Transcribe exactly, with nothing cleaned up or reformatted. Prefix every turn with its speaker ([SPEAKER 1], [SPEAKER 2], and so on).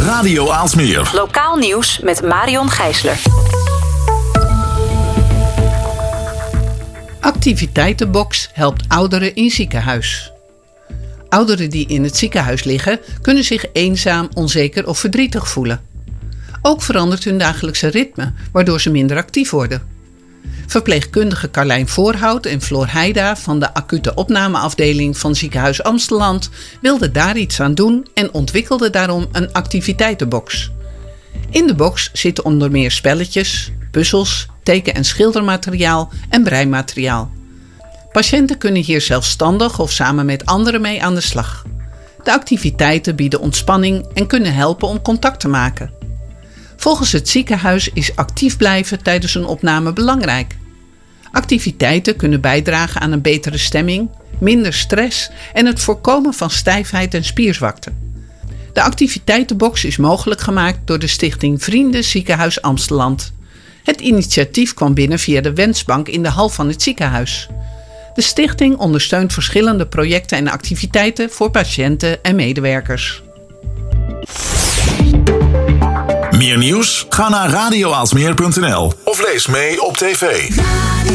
[SPEAKER 1] Radio Aalsmeer.
[SPEAKER 2] Lokaal nieuws met Marion Gijsler.
[SPEAKER 3] Activiteitenbox helpt ouderen in ziekenhuis. Ouderen die in het ziekenhuis liggen kunnen zich eenzaam, onzeker of verdrietig voelen. Ook verandert hun dagelijkse ritme, waardoor ze minder actief worden. Verpleegkundige Carlijn Voorhout en Floor Heida van de acute opnameafdeling van Ziekenhuis Amsteland wilden daar iets aan doen en ontwikkelden daarom een activiteitenbox. In de box zitten onder meer spelletjes, puzzels, teken- en schildermateriaal en breimateriaal. Patiënten kunnen hier zelfstandig of samen met anderen mee aan de slag. De activiteiten bieden ontspanning en kunnen helpen om contact te maken. Volgens het ziekenhuis is actief blijven tijdens een opname belangrijk. Activiteiten kunnen bijdragen aan een betere stemming, minder stress en het voorkomen van stijfheid en spierzwakte. De activiteitenbox is mogelijk gemaakt door de stichting Vrienden Ziekenhuis Amsteland. Het initiatief kwam binnen via de Wensbank in de hal van het ziekenhuis. De stichting ondersteunt verschillende projecten en activiteiten voor patiënten en medewerkers.
[SPEAKER 1] Meer nieuws? Ga naar radio aalsmeer punt n l of lees mee op tv.